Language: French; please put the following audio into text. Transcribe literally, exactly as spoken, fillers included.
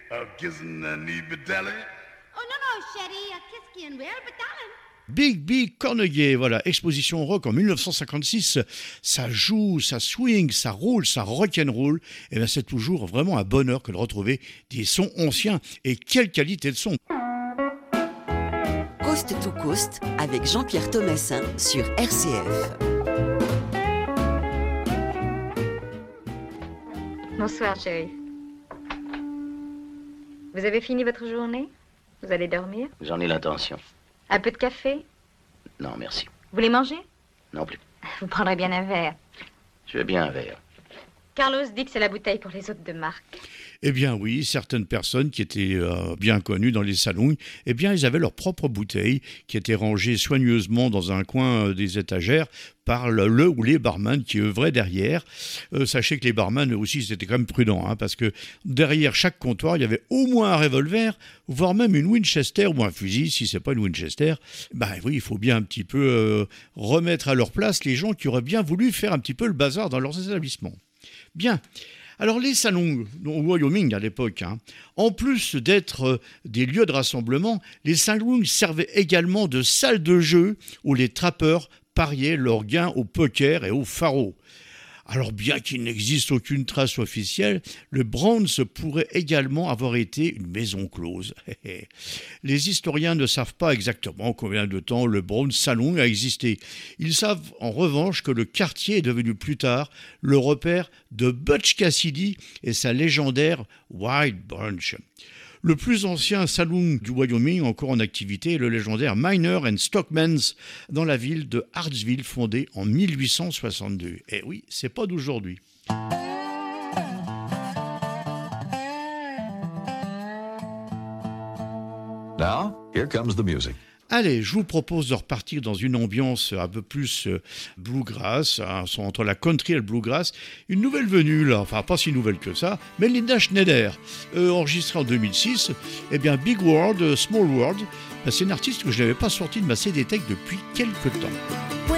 A kissing and need be telling. Oh non, non, chérie, a kiss qui and well, but darling. Big Big Corneguet, voilà, exposition rock en dix-neuf cent cinquante-six, ça joue, ça swing, ça roule, ça rock'n'roll, et bien c'est toujours vraiment un bonheur que de retrouver des sons anciens, et quelle qualité de son. Coast to Coast avec Jean-Pierre Thomassin sur R C F. Bonsoir, chérie. Vous avez fini votre journée? Vous allez dormir? J'en ai l'intention. Un peu de café? Non, merci. Vous voulez manger? Non plus. Vous prendrez bien un verre. Je veux bien un verre. Carlos dit que c'est la bouteille pour les hôtes de marque. Eh bien oui, certaines personnes qui étaient euh, bien connues dans les salons, eh bien ils avaient leur propre bouteille qui était rangée soigneusement dans un coin euh, des étagères par le, le ou les barman qui œuvraient derrière. Euh, sachez que les barman eux aussi c'était quand même prudent, hein, parce que derrière chaque comptoir il y avait au moins un revolver, voire même une Winchester ou un fusil. Si c'est pas une Winchester, ben oui, il faut bien un petit peu euh, remettre à leur place les gens qui auraient bien voulu faire un petit peu le bazar dans leurs établissements. Bien. Alors les salons au Wyoming à l'époque, hein, en plus d'être euh, des lieux de rassemblement, les salons servaient également de salles de jeu où les trappeurs pariaient leurs gains au poker et au faro. Alors bien qu'il n'existe aucune trace officielle, le Browns pourrait également avoir été une maison close. Les historiens ne savent pas exactement combien de temps le Browns Saloon a existé. Ils savent en revanche que le quartier est devenu plus tard le repère de Butch Cassidy et sa légendaire Wild Bunch. Le plus ancien saloon du Wyoming encore en activité est le légendaire Miner and Stockman's dans la ville de Hartsville, fondée en mille huit cent soixante-deux. Et oui, c'est pas d'aujourd'hui. Now, here comes the music. Allez, je vous propose de repartir dans une ambiance un peu plus euh, bluegrass, hein, entre la country et le bluegrass. Une nouvelle venue, là, enfin pas si nouvelle que ça, mais Linda Schneider, euh, enregistrée en deux mille six. Eh bien, Big World, Small World, ben, c'est une artiste que je n'avais pas sortie de ma C D Tech depuis quelques temps.